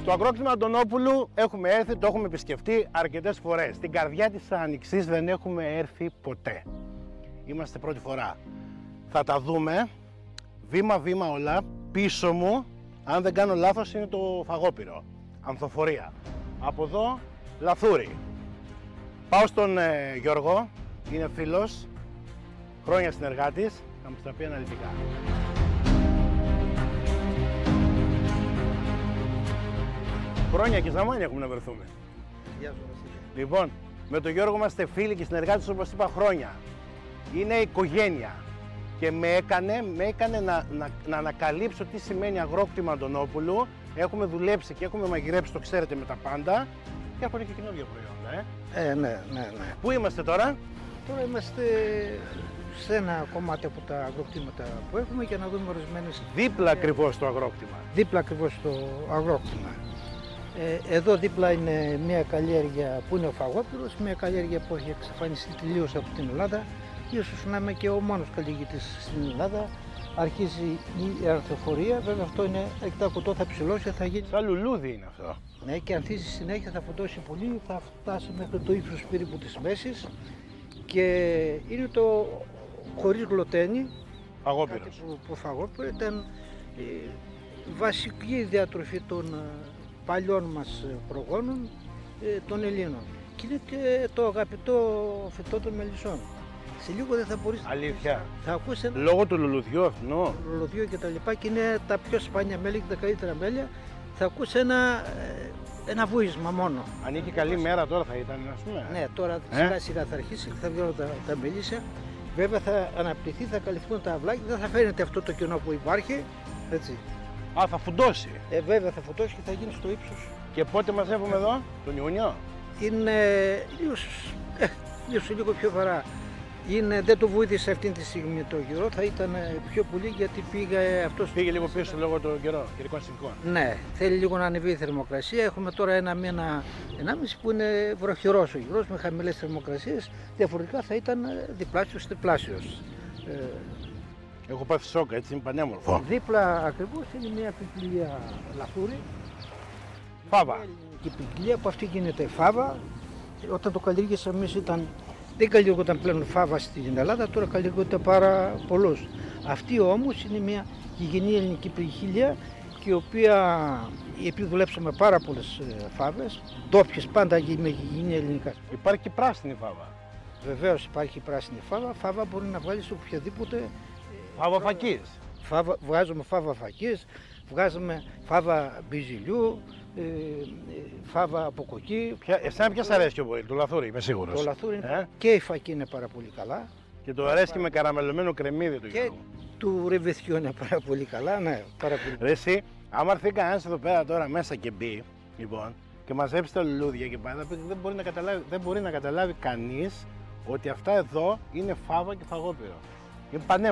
Το αγρόκτημα Αντωνόπουλου έχουμε έρθει, το έχουμε επισκεφτεί αρκετές φορές. Στην καρδιά της Άνοιξης δεν έχουμε έρθει ποτέ. Είμαστε πρώτη φορά. Θα τα δούμε βήμα-βήμα όλα. Πίσω μου, αν δεν κάνω λάθος, είναι το φαγόπυρο. Ανθοφορία. Από εδώ, λαθούρι. Πάω στον Γιώργο, είναι φίλος, χρόνια συνεργάτης, θα μου τα πει αναλυτικά. Χρόνια και ζαμάνια έχουμε να βρεθούμε. Γεια σου, Βασίλη. Λοιπόν, με τον Γιώργο είμαστε φίλοι και συνεργάτες, όπως είπα, χρόνια. Είναι οικογένεια και με έκανε να ανακαλύψω τι σημαίνει αγρόκτημα Αντωνόπουλου. Έχουμε δουλέψει και έχουμε μαγειρέψει, το ξέρετε, με τα πάντα και έρχονται και καινούργια προϊόντα. Ναι. Πού είμαστε τώρα? Τώρα είμαστε σε ένα κομμάτι από τα αγροκτήματα που έχουμε για να δούμε ορισμένες... Δίπλα ακριβώς το αγρόκτημα. Δίπλα ακριβώς στο αγρόκτημα. Εδώ δίπλα είναι μια καλλιέργεια που είναι ο φαγόπυρος, μια καλλιέργεια που έχει εξαφανιστεί τελείως από την Ελλάδα. Ίσως να είμαι και ο μόνος καλλιεργητής στην Ελλάδα. Αρχίζει η ανθοφορία, βέβαια αυτό είναι αρκετά κοντό, θα ψηλώσει, θα γίνει... Σαν λουλούδι είναι αυτό. Ναι, και ανθίσει συνέχεια, θα φωτώσει πολύ, θα φτάσει μέχρι το ύψος περίπου της μέσης και είναι το χωρίς γλουτένι. Φαγόπυρος. Που φαγόπυρο ήταν βασική διατροφή των παλιών μας προγόνων, των Ελλήνων. Και είναι και το αγαπητό φυτό των μελισσών. Σε λίγο δεν θα μπορείς... Αλήθεια. Θα ακούσει ένα... Λόγω του λουλουδιού αυτού. Λουλουδιού και τα λοιπά και είναι τα πιο σπάνια μέλη και τα καλύτερα μέλια. Θα ακούσει ένα βούισμα μόνο. Αν είχε καλή μέρα τώρα θα ήταν, ας πούμε. Ναι, τώρα σιγά σιγά θα αρχίσει και θα βγαίνουν τα μελίσια. Βέβαια θα αναπτυχθεί, θα καλυφθούν τα αυλάκια, δεν θα φαίνεται αυτό το κενό που υπάρχει. Έτσι. Α, θα φουντώσει. Βέβαια θα φωτώσει και θα γίνει στο ύψος. Και πότε μαζεύουμε εδώ, τον Ιούνιο? Είναι ίσως λίγο πιο βαρά. Δεν το βοήθησε αυτή τη στιγμή το καιρό, θα ήταν πιο πολύ γιατί πήγε αυτός... Πήγε λίγο πίσω λόγω του καιρικών συνθήκων. Ναι, θέλει λίγο να ανεβεί η θερμοκρασία. Έχουμε τώρα ένα μήνα, 1,5 που είναι βροχερός ο καιρός με χαμηλές θερμοκρασίες. Διαφορετικά θα ήταν διπλάσιος, τριπλάσιος. Έχω πάθει σοκ, έτσι είναι πανέμορφο. Δίπλα ακριβώς είναι μια ποικιλία λαθούρι. Φάβα. Η ποικιλία που αυτή γίνεται φάβα. Όταν το καλλιέργησαμε εμείς δεν καλλιεργόταν πλέον φάβα στην Ελλάδα, τώρα καλλιεργούνται πάρα πολλούς. Αυτή όμως είναι μια γηγενή ελληνική ποικιλία και η οποία, επειδή δουλέψαμε πάρα πολλές φάβες, ντόπιες πάντα με γηγενή ελληνικά. Υπάρχει και πράσινη φάβα. Βεβαίως υπάρχει πράσινη φάβα. Φάβα μπορεί να βγάλει οποιαδήποτε. Φάβα φακής. Βγάζουμε φάβα φακής, βγάζουμε φάβα μπιζιλιού, φάβα από κοκκί. Εσένα ποια σ' αρέσει πιο πολύ, το λαθούρι, είμαι σίγουρος. Το λαθούρι και η φακή είναι πάρα πολύ καλά. Και το αρέσει και με καραμελωμένο κρεμμύδι του Γιώργου. Του ρεβεθιού είναι πάρα πολύ καλά, ναι, πάρα πολύ. Ρε εσύ, άμα έρθει κανένας εδώ πέρα τώρα μέσα και μπει, λοιπόν, και μαζέψει τα λουλούδια και πάει, δεν μπορεί να καταλάβει κανείς ότι αυτά εδώ είναι φάβα και φαγόπυρο. Είναι πανέμορφο.